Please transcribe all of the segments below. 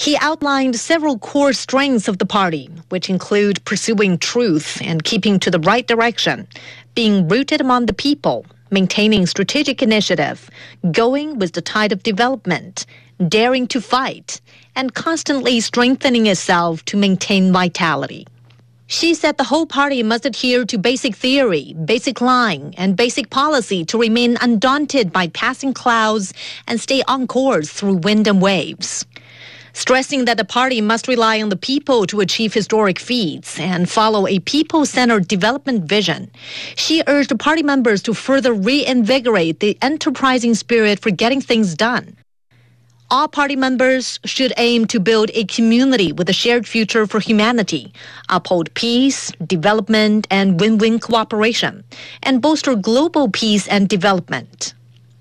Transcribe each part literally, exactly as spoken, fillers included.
He outlined several core strengths of the party, which include pursuing truth and keeping to the right direction, being rooted among the people, maintaining strategic initiative, going with the tide of development, daring to fight, and constantly strengthening itself to maintain vitality. She said the whole party must adhere to basic theory, basic line, and basic policy to remain undaunted by passing clouds and stay on course through wind and waves. Stressing that the party must rely on the people to achieve historic feats and follow a people-centered development vision, she urged party members to further reinvigorate the enterprising spirit for getting things done. All party members should aim to build a community with a shared future for humanity, uphold peace, development, and win-win cooperation, and bolster global peace and development.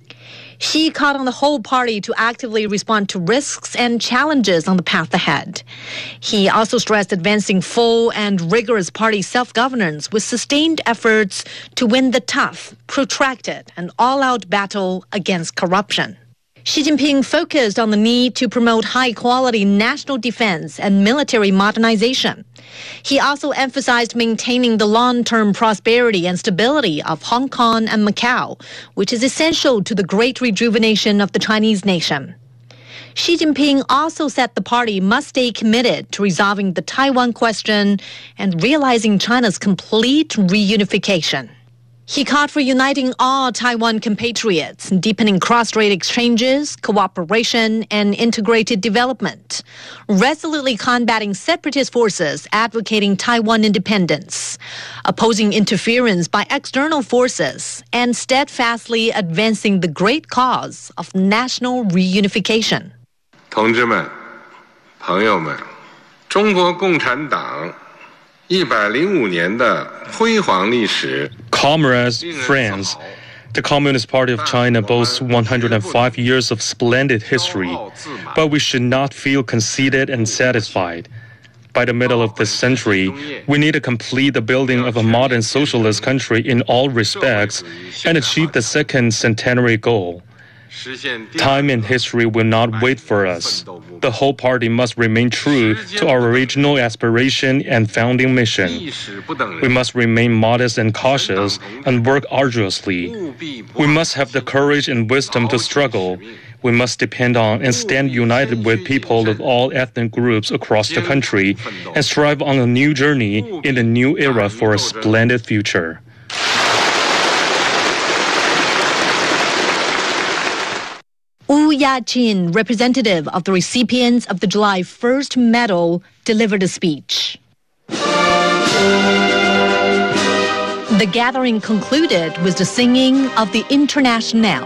She called on the whole party to actively respond to risks and challenges on the path ahead. He also stressed advancing full and rigorous party self-governance with sustained efforts to win the tough, protracted, and all-out battle against corruption. Xi Jinping focused on the need to promote high-quality national defense and military modernization. He also emphasized maintaining the long-term prosperity and stability of Hong Kong and Macau, which is essential to the great rejuvenation of the Chinese nation. Xi Jinping also said the party must stay committed to resolving the Taiwan question and realizing China's complete reunification. He called for uniting all Taiwan compatriots, deepening cross-strait exchanges, cooperation, and integrated development, resolutely combating separatist forces advocating Taiwan independence, opposing interference by external forces, and steadfastly advancing the great cause of national reunification. 同志们，朋友们，中国共产党 Comrades, friends, the Communist Party of China boasts one hundred five years of splendid history, but we should not feel conceited and satisfied. By the middle of this century, we need to complete the building of a modern socialist country in all respects and achieve the second centenary goal. Time and history will not wait for us. The whole party must remain true to our original aspiration and founding mission. We must remain modest and cautious and work arduously. We must have the courage and wisdom to struggle. We must depend on and stand united with people of all ethnic groups across the country and strive on a new journey in a new era for a splendid future. Wu Yaqin, representative of the recipients of the July first medal, delivered a speech. The gathering concluded with the singing of the Internationale.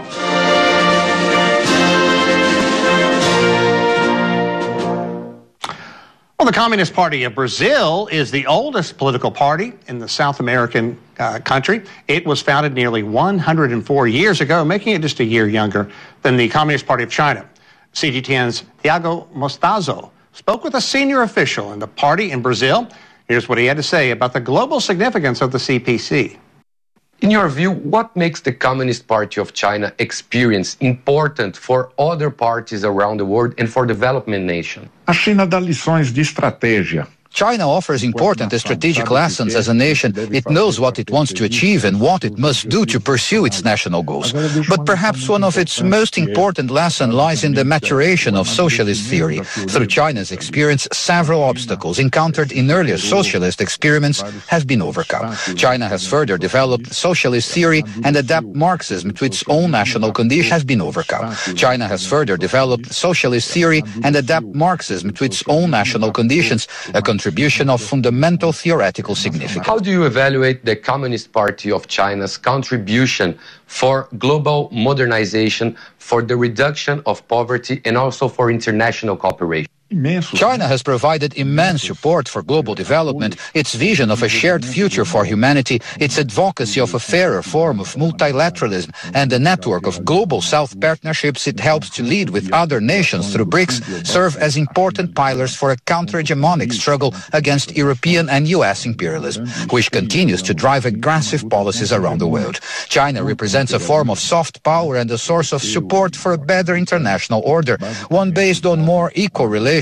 Well, the Communist Party of Brazil is the oldest political party in the South American uh, country. It was founded nearly one hundred four years ago, making it just a year younger than the Communist Party of China. C G T N's Thiago Mostazo spoke with a senior official in the party in Brazil. Here's what he had to say about the global significance of the C P C. In your view, what makes the Communist Party of China experience important for other parties around the world and for development nations? A China dá lições de estratégia. China offers important strategic lessons as a nation. It knows what it wants to achieve and what it must do to pursue its national goals. But perhaps one of its most important lessons lies in the maturation of socialist theory. Through China's experience, several obstacles encountered in earlier socialist experiments have been overcome. China has further developed socialist theory and adapt Marxism to its own national conditions have been overcome. China has further developed socialist theory and adapt Marxism to its own national conditions, a contribution of fundamental theoretical significance. How do you evaluate the Communist Party of China's contribution for global modernization, for the reduction of poverty, and also for international cooperation? China has provided immense support for global development, its vision of a shared future for humanity, its advocacy of a fairer form of multilateralism, and the network of global South partnerships it helps to lead with other nations through BRICS serve as important pillars for a counter-hegemonic struggle against European and U S imperialism, which continues to drive aggressive policies around the world. China represents a form of soft power and a source of support for a better international order, one based on more equal relations